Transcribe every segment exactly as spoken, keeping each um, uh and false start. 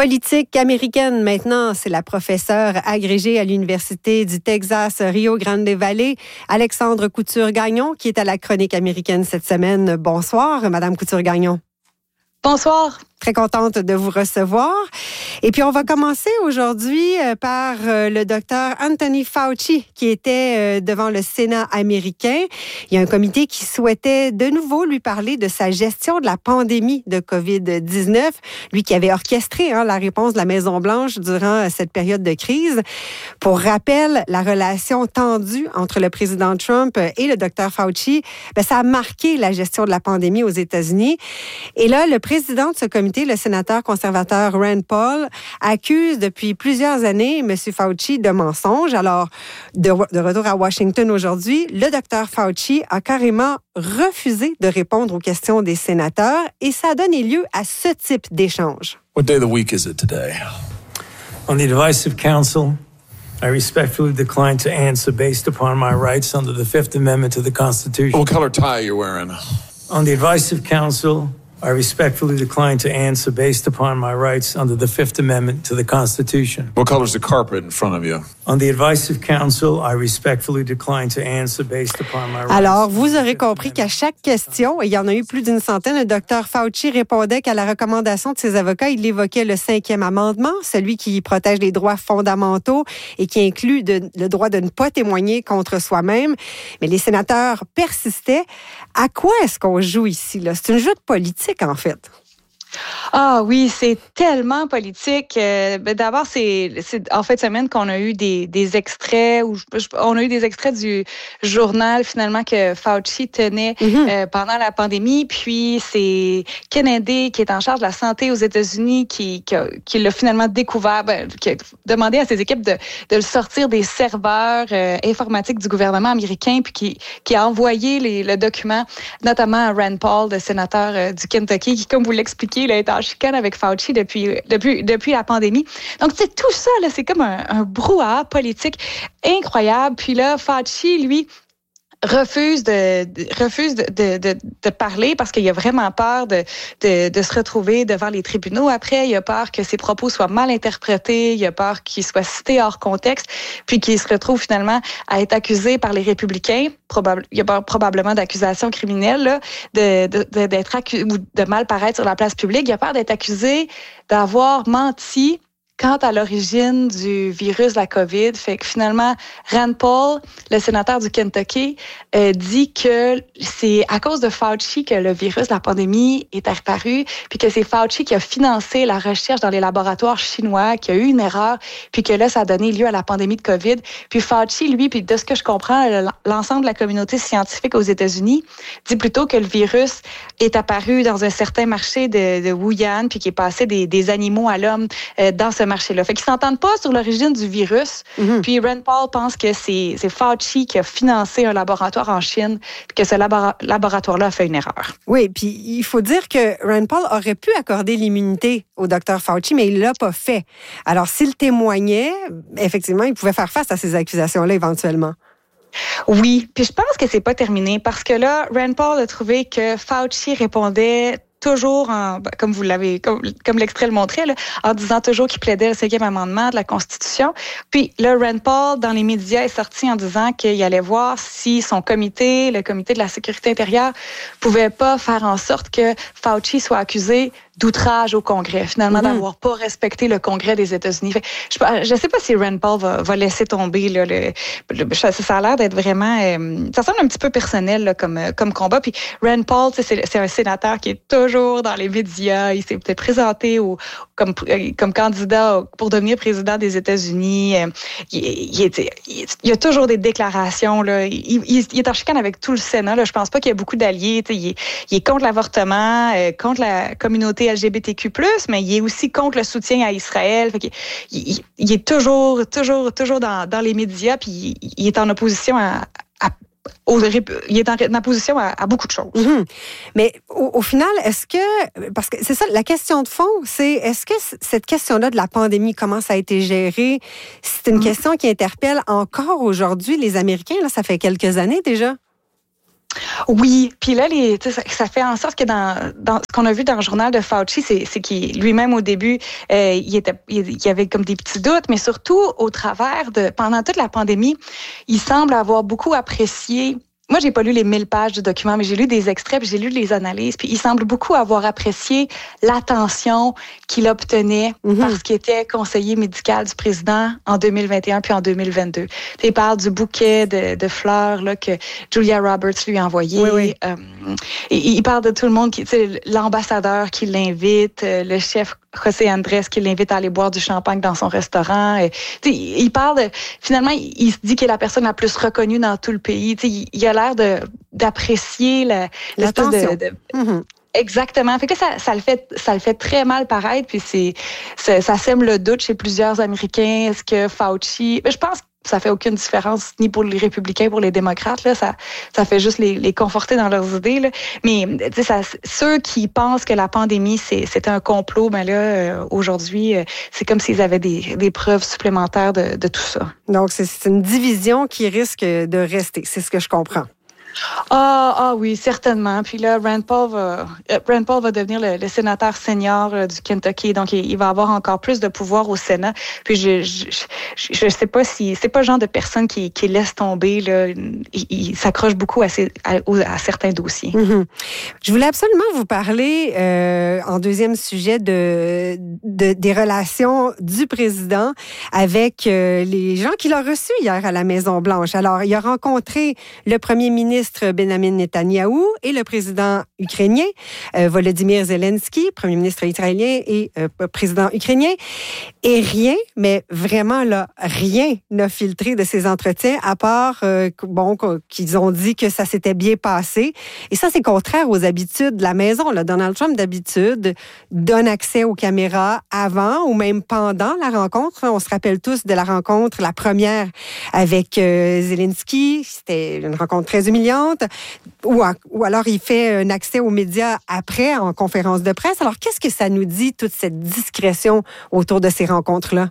Politique américaine maintenant, c'est la professeure agrégée à l'Université du Texas Rio Grande Valley, Alexandre Couture-Gagnon, qui est à la Chronique américaine cette semaine. Bonsoir, Madame Couture-Gagnon. Bonsoir. Très contente de vous recevoir. Et puis, on va commencer aujourd'hui par le docteur Anthony Fauci, qui était devant le Sénat américain. Il y a un comité qui souhaitait de nouveau lui parler de sa gestion de la pandémie de covid dix-neuf, lui qui avait orchestré hein, la réponse de la Maison-Blanche durant cette période de crise. Pour rappel, la relation tendue entre le président Trump et le docteur Fauci, bien, ça a marqué la gestion de la pandémie aux États-Unis. Et là, le président de ce comité, le sénateur conservateur Rand Paul, accuse depuis plusieurs années M. Fauci de mensonges. Alors, de, de retour à Washington aujourd'hui, le docteur Fauci a carrément refusé de répondre aux questions des sénateurs et ça a donné lieu à ce type d'échange. What day of the week is it today? On the advice of counsel, I respectfully decline to answer based upon my rights under the Fifth Amendment to the Constitution. What color tie you're wearing? On the advice of counsel, I respectfully decline to answer based upon my rights under the Fifth Amendment to the Constitution. What color's the carpet in front of you? On the advice of counsel, I respectfully decline to answer based upon my rights. Alors, vous aurez compris qu'à chaque question, et il y en a eu plus d'une centaine, le docteur Fauci répondait qu'à la recommandation de ses avocats, il évoquait le cinquième amendement, celui qui protège les droits fondamentaux et qui inclut de, le droit de ne pas témoigner contre soi-même. Mais les sénateurs persistaient. À quoi est-ce qu'on joue ici, là? C'est une jeu de politique, en fait. Ah oui, c'est tellement politique. Euh, ben d'abord, c'est, c'est en fin de semaine qu'on a eu des, des extraits, où je, on a eu des extraits du journal finalement que Fauci tenait mm-hmm. euh, pendant la pandémie. Puis c'est Kennedy qui est en charge de la santé aux États-Unis qui, qui, qui l'a finalement découvert, ben, qui a demandé à ses équipes de, de le sortir des serveurs euh, informatiques du gouvernement américain, puis qui, qui a envoyé les, le document, notamment à Rand Paul, le sénateur euh, du Kentucky, qui, comme vous l'expliquez, il a été en chicane avec Fauci depuis, depuis, depuis la pandémie. Donc, c'est tout ça, là, c'est comme un, un brouhaha politique incroyable. Puis là, Fauci, lui, refuse de, de refuse de, de, de, de parler parce qu'il a vraiment peur de, de, de se retrouver devant les tribunaux après. Il a peur que ses propos soient mal interprétés. Il a peur qu'ils soient cités hors contexte, puis qu'il se retrouve finalement à être accusé par les républicains. Probable, il y a peur probablement d'accusations criminelles, là, de, de, de, d'être accusé ou de mal paraître sur la place publique. Il a peur d'être accusé d'avoir menti quant à l'origine du virus de la COVID. Fait que finalement, Rand Paul, le sénateur du Kentucky, euh, dit que c'est à cause de Fauci que le virus de la pandémie est apparu, puis que c'est Fauci qui a financé la recherche dans les laboratoires chinois, qu'il y a eu une erreur, puis que là, ça a donné lieu à la pandémie de COVID. Puis Fauci, lui, puis de ce que je comprends, l'ensemble de la communauté scientifique aux États-Unis dit plutôt que le virus est apparu dans un certain marché de, de Wuhan, puis qui est passé des, des animaux à l'homme euh, dans ce marché-là. Fait qu'ils s'entendent pas sur l'origine du virus. Mm-hmm. Puis Rand Paul pense que c'est, c'est Fauci qui a financé un laboratoire en Chine, puis que ce labora- laboratoire-là a fait une erreur. Oui, puis il faut dire que Rand Paul aurait pu accorder l'immunité au docteur Fauci, mais il l'a pas fait. Alors, s'il témoignait, effectivement, il pouvait faire face à ces accusations-là éventuellement. Oui, puis je pense que c'est pas terminé parce que là, Rand Paul a trouvé que Fauci répondait toujours, en, comme vous l'avez, comme, comme l'extrait le montrait, là, en disant toujours qu'il plaidait le cinquième amendement de la Constitution. Puis là, Rand Paul, dans les médias, est sorti en disant qu'il allait voir si son comité, le comité de la sécurité intérieure, pouvait pas faire en sorte que Fauci soit accusé d'outrage au Congrès, finalement, mm-hmm. d'avoir pas respecté le Congrès des États-Unis. Fait, je ne sais pas si Rand Paul va, va laisser tomber. Là, le, le, ça a l'air d'être vraiment... Euh, ça semble un petit peu personnel là, comme, comme combat. Puis Rand Paul, c'est, c'est un sénateur qui est toujours dans les médias. Il s'est peut-être présenté au, comme, comme candidat pour devenir président des États-Unis. Il, il, il, il, il y a toujours des déclarations. Là. Il, il, il est en chicane avec tout le Sénat. Là. Je pense pas qu'il y a beaucoup d'alliés. Il est, il est contre l'avortement, euh, contre la communauté L G B T Q plus, mais il est aussi contre le soutien à Israël. Fait qu'il, il, il est toujours, toujours, toujours dans, dans les médias, puis il, il est en opposition à, à Aux, il est en opposition à, à beaucoup de choses. Mm-hmm. Mais au, au final, est-ce que... Parce que c'est ça, la question de fond, c'est est-ce que cette question-là de la pandémie, comment ça a été géré, c'est une mm-hmm. question qui interpelle encore aujourd'hui les Américains, là, ça fait quelques années déjà? Oui, puis là, les, ça, ça fait en sorte que dans, dans ce qu'on a vu dans le journal de Fauci, c'est, c'est qu'il lui-même au début, euh, il était, il, il y avait comme des petits doutes, mais surtout au travers de, pendant toute la pandémie, il semble avoir beaucoup apprécié. Moi, j'ai pas lu les mille pages du document, mais j'ai lu des extraits, puis j'ai lu les analyses, puis il semble beaucoup avoir apprécié l'attention qu'il obtenait mm-hmm. parce qu'il était conseiller médical du président en deux mille vingt et un puis en deux mille vingt-deux. T'sais, il parle du bouquet de, de fleurs là, que Julia Roberts lui a envoyé. Oui, oui. Euh, il, il parle de tout le monde, qui, l'ambassadeur qui l'invite, le chef José Andrés qui l'invite à aller boire du champagne dans son restaurant. Et, il parle de, finalement, il, il se dit qu'il est la personne la plus reconnue dans tout le pays. Il, il a l'air de, d'apprécier la, l'espèce de... de mm-hmm. Exactement. Fait que ça, ça le fait, ça le fait très mal paraître. Puis c'est, ça, ça sème le doute chez plusieurs Américains. Est-ce que Fauci, je pense que ça fait aucune différence ni pour les républicains, pour les démocrates. Là, ça, ça fait juste les, les conforter dans leurs idées. Là. Mais tu sais, ça, ceux qui pensent que la pandémie c'est, c'est un complot, ben là, euh, aujourd'hui, euh, c'est comme s'ils avaient des, des preuves supplémentaires de, de tout ça. Donc c'est, c'est une division qui risque de rester. C'est ce que je comprends. Ah, ah oui, certainement. Puis là, Rand Paul va, Rand Paul va devenir le, le sénateur senior euh, du Kentucky, donc il, il va avoir encore plus de pouvoir au Sénat. Puis je je, je, je sais pas si c'est pas le genre de personne qui, qui laisse tomber là. Il, il s'accroche beaucoup à, ses, à, à certains dossiers. Mm-hmm. Je voulais absolument vous parler euh, en deuxième sujet de, de des relations du président avec euh, les gens qu'il a reçus hier à la Maison Blanche. Alors, il a rencontré le premier ministre Benjamin Netanyahou et le président ukrainien, euh, Volodymyr Zelensky, premier ministre israélien et euh, président ukrainien. Et rien, mais vraiment là, rien n'a filtré de ces entretiens, à part euh, bon, qu'ils ont dit que ça s'était bien passé. Et ça, c'est contraire aux habitudes de la maison. Là. Donald Trump, d'habitude, donne accès aux caméras avant ou même pendant la rencontre. On se rappelle tous de la rencontre, la première avec euh, Zelensky. C'était une rencontre très humiliante. Ou, ou alors il fait un accès aux médias après, en conférence de presse. Alors, qu'est-ce que ça nous dit, toute cette discrétion autour de ces rencontres-là?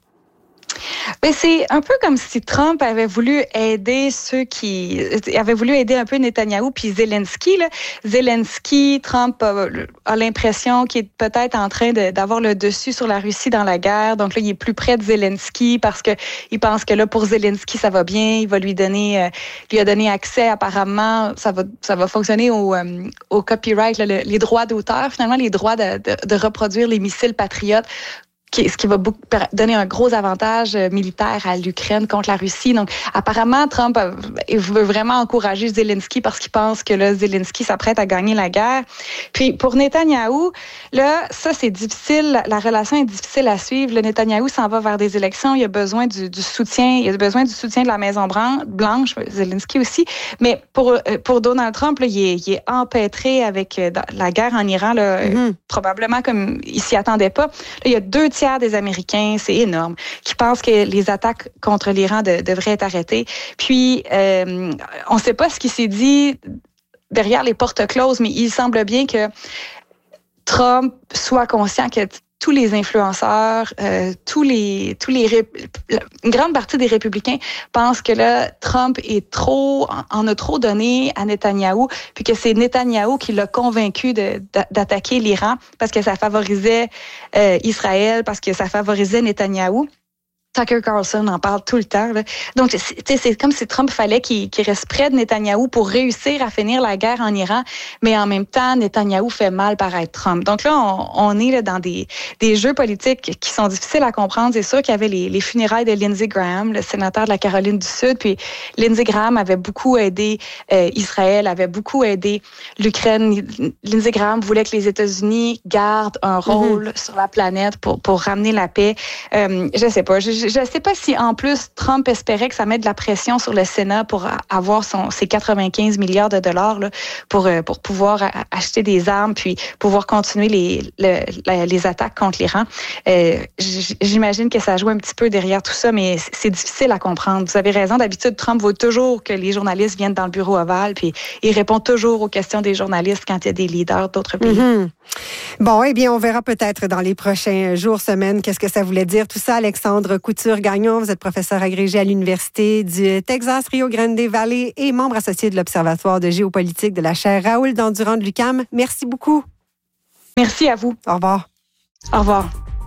Mais c'est un peu comme si Trump avait voulu aider ceux qui avait voulu aider un peu Netanyahou puis Zelensky. Là. Zelensky, Trump a, a l'impression qu'il est peut-être en train de, d'avoir le dessus sur la Russie dans la guerre. Donc là, il est plus près de Zelensky parce que il pense que là pour Zelensky ça va bien. Il va lui donner, euh, lui a donné accès apparemment. Ça va, ça va fonctionner au, euh, au copyright, là, le, les droits d'auteur. Finalement, les droits de, de, de reproduire les missiles patriotes. Ce qui va donner un gros avantage militaire à l'Ukraine contre la Russie. Donc, apparemment, Trump veut vraiment encourager Zelensky parce qu'il pense que là, Zelensky s'apprête à gagner la guerre. Puis, pour Netanyahou, là, ça, c'est difficile. La relation est difficile à suivre. Le Netanyahou s'en va vers des élections. Il a besoin du, du soutien. Il a besoin du soutien de la Maison-Blanche, Zelensky aussi. Mais pour, pour Donald Trump, là, il, est, il est empêtré avec la guerre en Iran, là, mm-hmm. probablement comme il s'y attendait pas. Là, il y a deux tiers des Américains, c'est énorme, qui pensent que les attaques contre l'Iran de, devraient être arrêtées. Puis, euh, on ne sait pas ce qui s'est dit derrière les portes closes, mais il semble bien que Trump soit conscient que tous les influenceurs, euh, tous les, tous les, rép... une grande partie des républicains pensent que là, Trump est trop, en a trop donné à Netanyahou, puis que c'est Netanyahou qui l'a convaincu de, d'attaquer l'Iran parce que ça favorisait euh, Israël, parce que ça favorisait Netanyahou. Tucker Carlson en parle tout le temps. Là. Donc, c'est, c'est comme si Trump fallait qu'il, qu'il reste près de Netanyahou pour réussir à finir la guerre en Iran, mais en même temps, Netanyahou fait mal paraître Trump. Donc là, on, on est là dans des, des jeux politiques qui sont difficiles à comprendre. C'est sûr qu'il y avait les, les funérailles de Lindsey Graham, le sénateur de la Caroline du Sud, puis Lindsey Graham avait beaucoup aidé euh, Israël, avait beaucoup aidé l'Ukraine. Lindsey Graham voulait que les États-Unis gardent un rôle mm-hmm. sur la planète pour, pour ramener la paix. Euh, je sais pas, je, Je ne sais pas si, en plus, Trump espérait que ça mette de la pression sur le Sénat pour avoir son, ses quatre-vingt-quinze milliards de dollars là, pour, pour pouvoir acheter des armes puis pouvoir continuer les, les, les attaques contre l'Iran. Euh, j'imagine que ça joue un petit peu derrière tout ça, mais c'est difficile à comprendre. Vous avez raison. D'habitude, Trump veut toujours que les journalistes viennent dans le bureau ovale puis il répond toujours aux questions des journalistes quand il y a des leaders d'autres pays. Mm-hmm. Bon, eh bien, on verra peut-être dans les prochains jours, semaines, qu'est-ce que ça voulait dire. Tout ça, Alexandre Couture. Couture-Gagnon, vous êtes professeur agrégé à l'Université du Texas Rio Grande Valley et membre associé de l'Observatoire de géopolitique de la chaire Raoul Dandurand de l'U Q A M. Merci beaucoup. Merci à vous. Au revoir. Au revoir.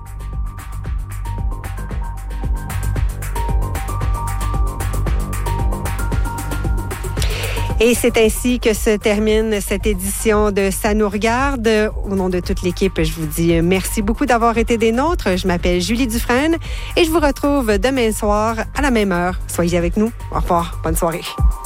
Et c'est ainsi que se termine cette édition de Ça nous regarde. Au nom de toute l'équipe, je vous dis merci beaucoup d'avoir été des nôtres. Je m'appelle Julie Dufresne et je vous retrouve demain soir à la même heure. Soyez avec nous. Au revoir. Bonne soirée.